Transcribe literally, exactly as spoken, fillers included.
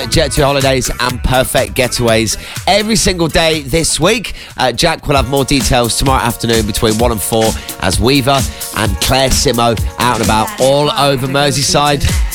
Jet two Holidays and Perfect Getaways every single day this week. Uh, Jack will have more details tomorrow afternoon between one and four as Weaver and Claire Simo out and about all over Merseyside.